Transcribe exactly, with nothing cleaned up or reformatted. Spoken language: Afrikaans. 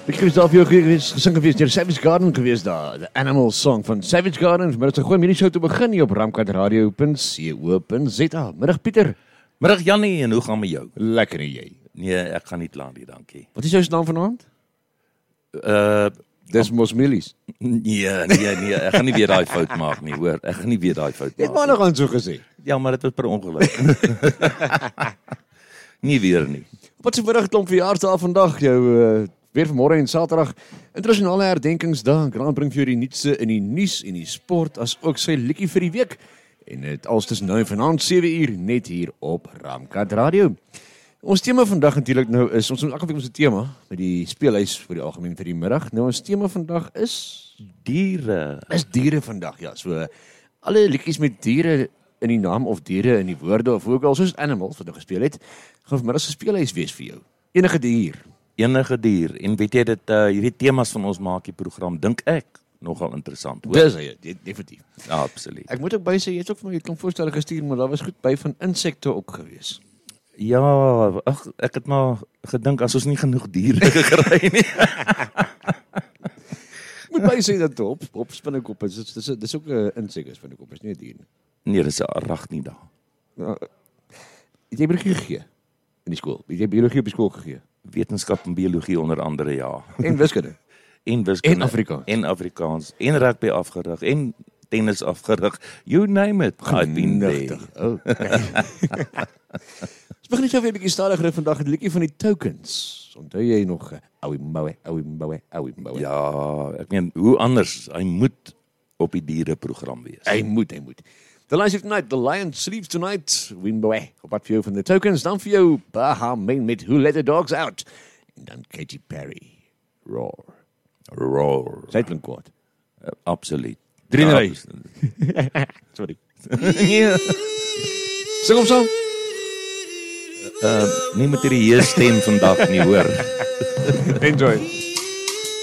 Ek het daar vir jou gewees, gesing gewees deur Savage Garden gewees daar, The Animal Song van Savage Garden. Maar dit is 'n goeie minishow te begin hier op ramkatradio punt co punt za. Middag Pieter. Middag Jannie, en hoe gaan met jou? Lekker en jy? Nee, ek gaan nie kla nie, dankie. Wat is jou naam vanaand? Uh Dis mos Milies. nee, nee, nee, ek gaan nie weer daai fout maak nie, hoor. Ek gaan nie weer daai fout Jy maak. het maar nog aan so gesê. Ja, maar dit was per ongeluk. nie weer nie. Wat 'n middag klomp verjaarsdae vandag, jou uh, weer vanmôre en Saterdag. Internasionale herdenkingsdag. Grant bring vir jou die nuutste in die nuus en die sport, as ook sy liedjie vir die week. En dit als tussen nou en vanaand sewe uur net hier op Ramkat Radio. Ons tema vandag natuurlik nou is, ons elke week ons 'n tema met die speelhuis vir die algemeen vir die middag. Nou ons tema vandag is Diere. is diere vandag. Ja, so alle liedjies met diere in die naam of diere in die woorde of ook al soos animals wat nou gespeel het, gaan vanmiddag se speelhuis wees vir jou. Enige dier. Enige dier. En weet jy dit, uh, hierdie temas van ons maak die program, dink ek, nogal interessant, hoor. Dis hy, de- definitief. Ja, absoluut. Ek moet ook by sê, jy het ook vir my 'n klomp voorstelle gestuur, maar daar was goed by van insekte ook gewees. Ja, ag, ek het maar gedink as ons nie genoeg diere gekry nie. Moet by sê dat op op spinnekop is dis dis dis ook 'n insek is spinnekop, is nie 'n dier nie. Nee, dis 'n arachnida. Nou, het jy biologie gegee in die skool? Het jy biologie op die skool gegee? Wetenskap en biologie onder andere, ja. En wiskunde. En wiskunde. En Afrikaans. En Afrikaans. En rugby afgerig. En tennis afgerig. You name it. I've been there. Genigtig. Oh, okay. Ons begin net so weer 'n bietjie stadiger vandag, 'n liedjie van die Tokens. Onthou jy nog uh, Owie Moue, Owie Moue, Owie Moue? Ja, ek meen, hoe anders? Hy moet op die diereprogram wees. Hy moet, hy moet. The Lion Sleeps Tonight, The Lion Sleeps Tonight, Wimboe. Op wat vir jou van de Tokens, dan vir jou Baha Man met Who Let the Dogs Out. En dan Katy Perry, Roar. Roar. Sy klink kwaad. Uh, absoluut. Drie in 'n Ja, ry. absoluut. Sorry. Nee. Sing hom saam. Uh, nie met hierdie heer stem vandag nie, hoor. Enjoy.